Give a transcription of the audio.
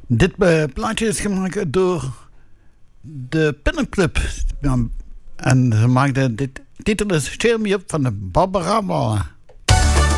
Dit plaatje is gemaakt door de Pinup Club. En ze maakten dit titel is Cheer Me Up van de Barbara.